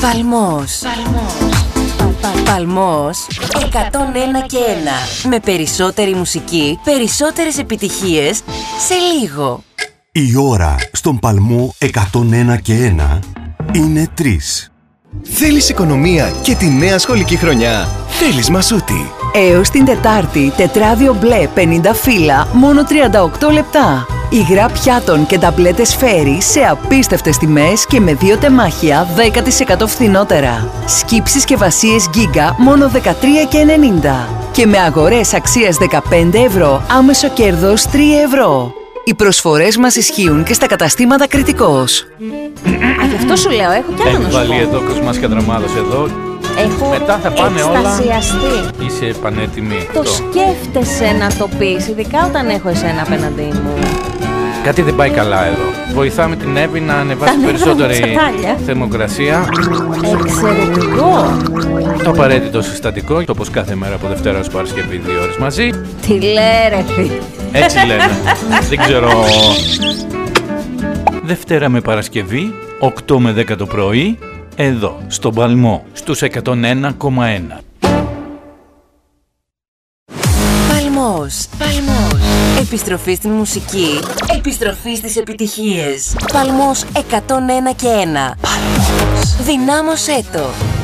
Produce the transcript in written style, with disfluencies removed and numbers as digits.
Παλμός. Παλμός 101 και 1. Με περισσότερη μουσική, περισσότερες επιτυχίες σε λίγο. Η ώρα στον Παλμό 101 και 1 είναι 3. Θέλεις οικονομία και τη νέα σχολική χρονιά? Θέλεις Μασούτη. Έως την Τετάρτη, τετράδιο μπλε 50 φύλλα, μόνο 38 λεπτά. Υγρά πιάτων και ταμπλέτες Φέρι σε απίστευτες τιμές και με 2 τεμάχια 10% φθηνότερα. Σκύψεις συσκευασίες Giga μόνο 13,90. Και με αγορές αξίας 15 ευρώ, άμεσο κέρδος 3 ευρώ. Οι προσφορές μας ισχύουν και στα καταστήματα Κρητικός. Γι' αυτό σου λέω, έχω κι άλλο να σου πω. Έχει βάλει εδώ Κοσμάς και Δραμάδος εδώ. Έχω μετά θα πάνε εκστασιαστεί. όλα. Είσαι πανέτοιμη. Το σκέφτεσαι να το πεις, ειδικά όταν έχω εσένα απέναντί μου. Κάτι δεν πάει καλά εδώ. Βοηθάμε την Εύη να ανεβάσει περισσότερη θερμοκρασία. Εξαιρετικό. Το απαραίτητο συστατικό, όπως κάθε μέρα από Δευτέρα ως Παρασκευή 2 ώρες μαζί. Τι λέει ρε. Έτσι λένε. Δεν ξέρω. Δευτέρα με Παρασκευή, 8 με 10 το πρωί, εδώ, στον Παλμό, στους 101,1. Παλμός. Επιστροφή στην μουσική. Επιστροφή στις επιτυχίες. Παλμός 101 και 1. Παλμός. Δυνάμωσέ το.